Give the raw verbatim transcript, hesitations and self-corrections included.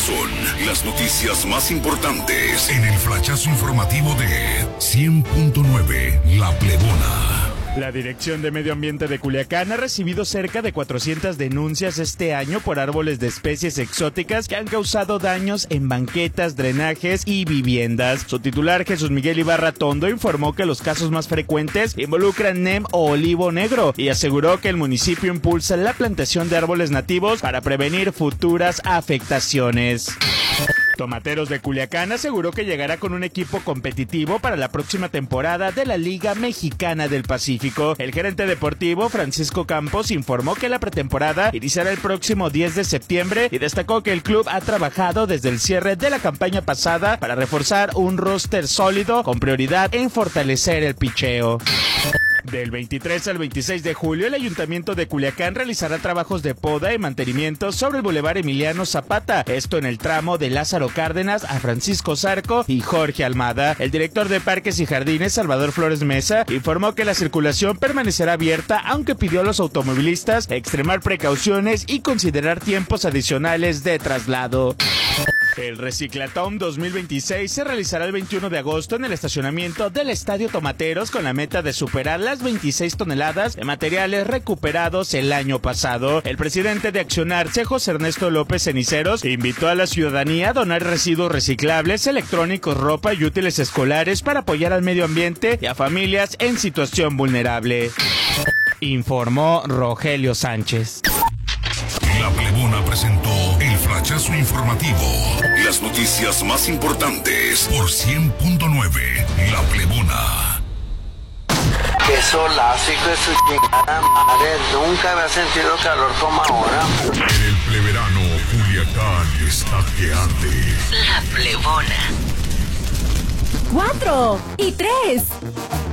son las noticias más importantes en el flachazo informativo de cien punto nueve La Plebona. La Dirección de Medio Ambiente de Culiacán ha recibido cerca de cuatrocientas denuncias este año por árboles de especies exóticas que han causado daños en banquetas, drenajes y viviendas. Su titular, Jesús Miguel Ibarra Tondo, informó que los casos más frecuentes involucran nem o olivo negro y aseguró que el municipio impulsa la plantación de árboles nativos para prevenir futuras afectaciones. Tomateros de Culiacán aseguró que llegará con un equipo competitivo para la próxima temporada de la Liga Mexicana del Pacífico. El gerente deportivo, Francisco Campos, informó que la pretemporada iniciará el próximo diez de septiembre y destacó que el club ha trabajado desde el cierre de la campaña pasada para reforzar un roster sólido con prioridad en fortalecer el picheo. Del veintitrés al veintiséis de julio, el Ayuntamiento de Culiacán realizará trabajos de poda y mantenimiento sobre el Boulevard Emiliano Zapata, esto en el tramo de Lázaro Cárdenas a Francisco Zarco y Jorge Almada. El director de Parques y Jardines, Salvador Flores Mesa, informó que la circulación permanecerá abierta, aunque pidió a los automovilistas extremar precauciones y considerar tiempos adicionales de traslado. El Reciclatón dos mil veintiséis se realizará el veintiuno de agosto en el estacionamiento del Estadio Tomateros con la meta de superar las veintiséis toneladas de materiales recuperados el año pasado. El presidente de Accionarse, José Ernesto López Ceniceros, invitó a la ciudadanía a donar residuos reciclables, electrónicos, ropa y útiles escolares para apoyar al medio ambiente y a familias en situación vulnerable. Informó Rogelio Sánchez. La Plebona presentó el flachazo informativo. Las noticias más importantes por cien punto nueve La Plebona. Qué solazo, hijo de su chingada madre. Nunca había sentido calor como ahora. En el pleverano, Culiacán está que arde. La Plebona. Cuatro y tres.